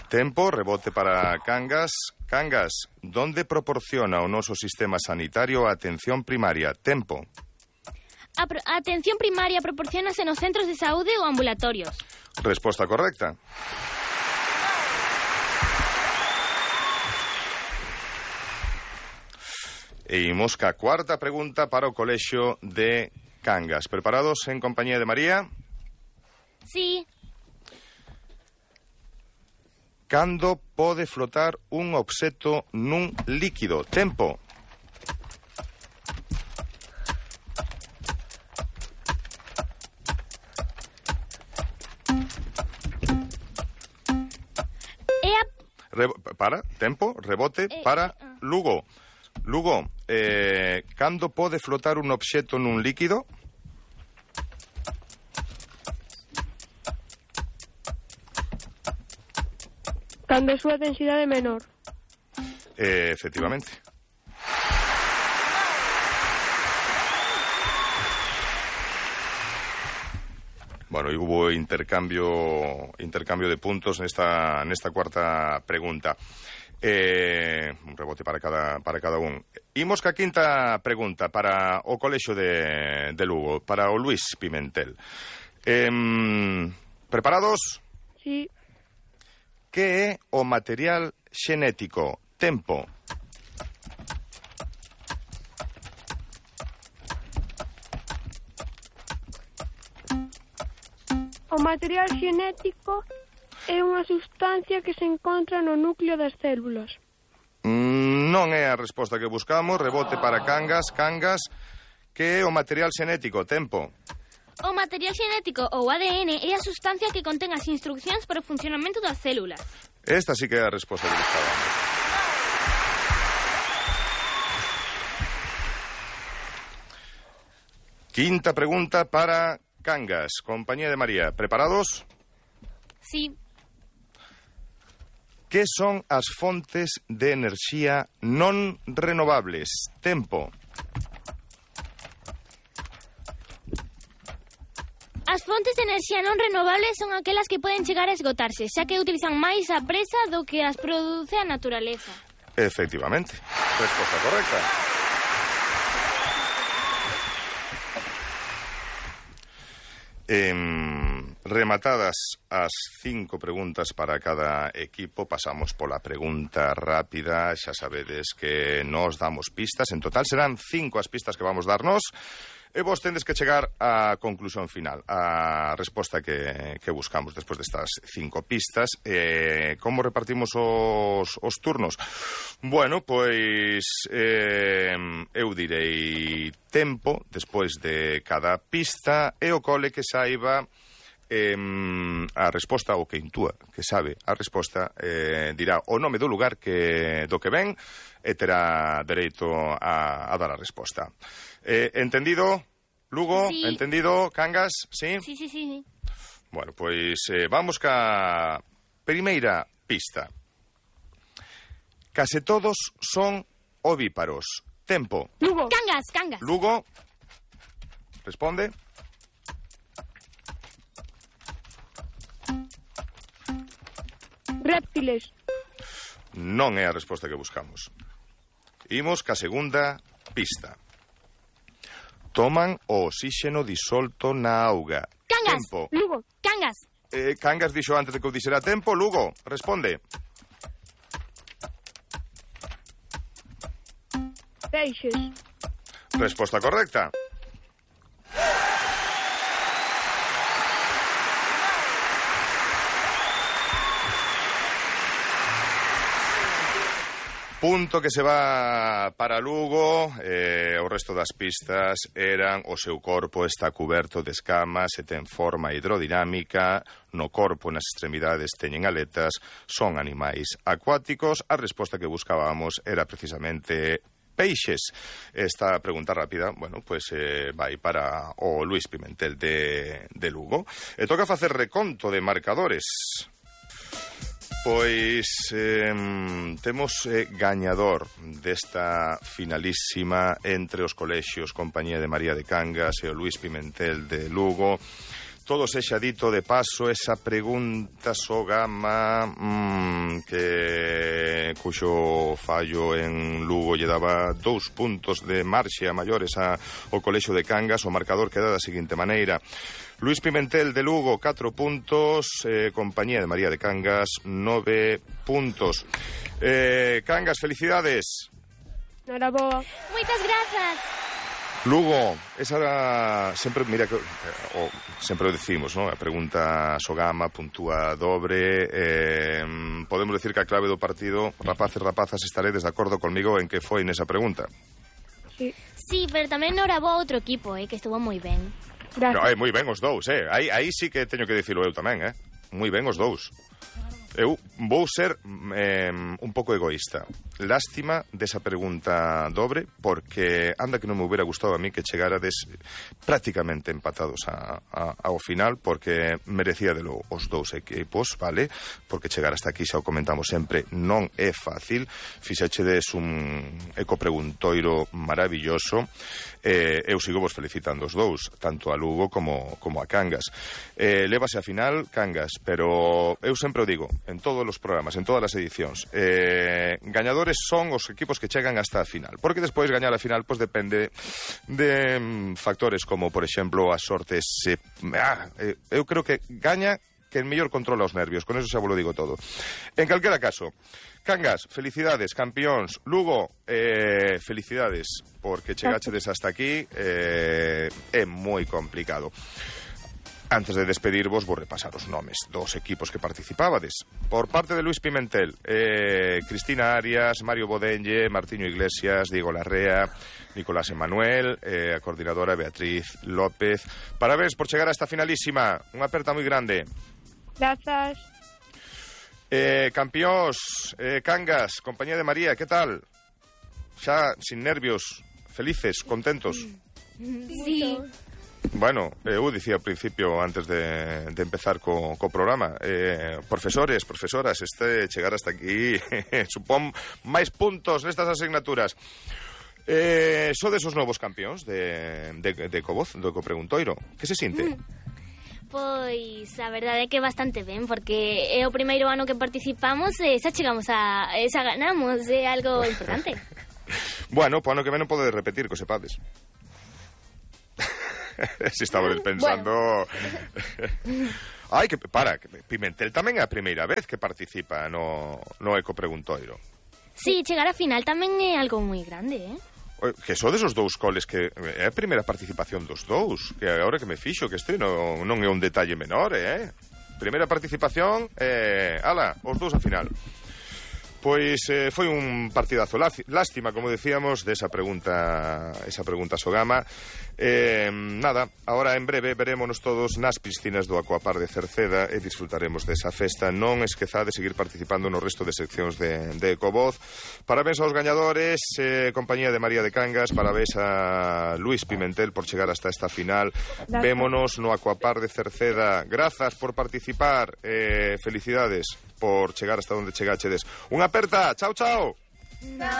Tempo, rebote para Cangas. Cangas, ¿dónde proporciona o noso sistema sanitario a atención primaria? Tempo. A atención primaria proporcionase nos centros de saúde ou ambulatorios. Resposta correcta. E imos ca cuarta pregunta para o colexio de Cangas. Preparados en compañía de María? Sí. Cando pode flotar un obxecto nun líquido? Tempo. Tempo, rebote para Lugo. Lugo, cando pode flotar un obxecto nun líquido? Cando a súa densidade é menor. Efectivamente. Bueno, e hubo intercambio de puntos nesta cuarta pregunta. Un rebote para cada un. Imos ca quinta pregunta para o colexio de Lugo, para o Luís Pimentel. Preparados? Sí. Que é o material xenético? Tempo. O material xenético é unha sustancia que se encontra no núcleo das células. Non é a resposta que buscamos. Rebote para Cangas. Cangas, que é o material xenético? Tempo. O material xenético ou ADN é a sustancia que contén as instruccións para o funcionamento das células. Esta sí que é a resposta que buscábamos. Quinta pregunta para Cangas, compañía de María. ¿Preparados? Sí. Que son as fontes de enerxía non renovables? Tempo. As fontes de enerxía non renovables son aquelas que poden chegar a esgotarse, xa que utilizan máis a presa do que as produce a naturaleza. Efectivamente. Resposta correcta. Rematadas as 5 preguntas para cada equipo, pasamos pola pregunta rápida. Xa sabedes que nos damos pistas. En total serán 5 as pistas que vamos darnos. E vos tendes que chegar á conclusión final, a resposta que buscamos despois destas 5 pistas. Como repartimos os turnos? Bueno, pois eu direi tempo despois de cada pista e o cole que saiba a resposta, ou que intúa que sabe a resposta, dirá o nome do lugar do que ven e terá dereito a dar a resposta. ¿Entendido, Lugo? Sí. ¿Entendido, Cangas? Sí? Sí. Bueno, pois vamos ca primeira pista. Case todos son ovíparos. Tempo. Lugo. Cangas. Lugo. Responde. Réptiles. Non é a resposta que buscamos. Imos ca segunda pista. Toman o oxíxeno disolto na auga. Cangas. Tempo. Lugo. Cangas. Cangas dixo antes de que eu dixera tempo. Lugo, responde. Peixes. Resposta correcta. Punto que se va para Lugo. O resto das pistas eran: o seu corpo está cuberto de escamas e ten forma hidrodinámica, no corpo nas extremidades teñen aletas, son animais acuáticos. A resposta que buscábamos era precisamente peixes. Esta pregunta rápida, bueno, pues vai para o Luís Pimentel de Lugo. E toca facer reconto de marcadores. Pois temos gañador desta finalísima entre os colexios Compañía de María de Cangas e o Luís Pimentel de Lugo. todo sexa dito de paso, esa pregunta Sogama que cuxo fallo en Lugo lle daba 2 puntos de marxe a maiores ao Colexio de Cangas. O marcador queda da seguinte maneira: Luis Pimentel de Lugo 4 puntos, compañía de María de Cangas 9 puntos. Cangas, felicidades. Noraboa. Moitas grazas. Lugo, esa era sempre, mira, sempre o decimos, ¿no? A pregunta Sogama puntúa dobre. Podemos decir que a clave do partido, rapaces, rapazas, estaredes de acordo conmigo en que foi nesa pregunta. Sí. Sí, pero tamén noraboa outro equipo, que estuvo moi ben. Gracias. No, moi ben os dous, aí sí que teño que dicilo eu tamén, moi ben os dous. Eu vou ser un pouco egoísta. Lástima desa pregunta dobre, porque anda que non me hubiera gustado a mí que chegarades prácticamente empatados ao final, porque merecía delo os dous equipos, vale? Porque chegar hasta aquí, xa o comentamos sempre, non é fácil. Fixechedes un ecopreguntoiro maravilloso. Eu sigo vos felicitando os dous, tanto a Lugo como a Cangas. Lévase a final Cangas, pero eu sempre o digo, en todos os programas, en todas as edicións, gañadores son os equipos que chegan hasta a final, porque despois gañar a final pois depende de factores como, por exemplo, a sorte. Eu creo que gaña que mellor controla os nervios, con eso xa vos lo digo todo. En calquera caso, Cangas, felicidades, campións. Lugo, felicidades, porque chegachedes hasta aquí, é moi complicado. Antes de despedirvos, vou repasar os nomes dos equipos que participábades. Por parte de Luis Pimentel, Cristina Arias, Mario Bodenlle, Martiño Iglesias, Diego Larrea, Nicolás Emanuel, a coordinadora Beatriz López. Parabéns por chegar a esta finalísima. Unha aperta moi grande. Grazas. Campións, Cangas, compañía de María, que tal? Xa sin nervios, felices, contentos? Sí. Bueno, eu dicía ao principio, antes de empezar co programa, profesores, profesoras, chegar hasta aquí supón máis puntos nestas asignaturas. Sodes os novos campións de Ecovoz, do Ecopreguntoiro. Que se sinte? Pois a verdade é que bastante ben, porque é o primeiro ano que participamos e xa chegamos xa ganamos, é algo importante. Bueno, po ano que ven non podedes repetir, que sepades. Si estaba pensando... Bueno. Ai, que Pimentel tamén é a primeira vez que participa no Ecopreguntoiro. Sí, chegar á final tamén é algo moi grande, Que sodes os dous coles que é a primeira participación dos dous, que agora que me fixo que non é un detalle menor, Primeira participación, ala, os dous a final. Pois foi un partidazo. Lástima, como decíamos, esa pregunta Sogama. Nada, ahora en breve verémonos todos nas piscinas do Aquapar de Cerceda e disfrutaremos desa festa. Non esquezade seguir participando no resto de seccións de Ecovoz. Parabéns aos gañadores, compañía de María de Cangas, parabéns a Luis Pimentel por chegar hasta esta final. Gracias. Vémonos no Aquapar de Cerceda. Grazas por participar, felicidades por chegar hasta onde chegachedes. Unha aperta, chao, chao. No.